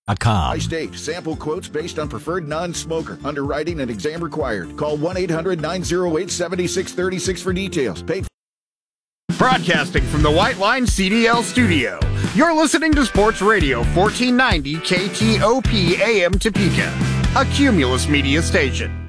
By state, sample quotes based on preferred non-smoker. Underwriting and exam required. Call 1-800-908-7636 for details. Paid. Broadcasting from the White Line CDL studio, you're listening to Sports Radio 1490 KTOP AM Topeka, a Cumulus Media station.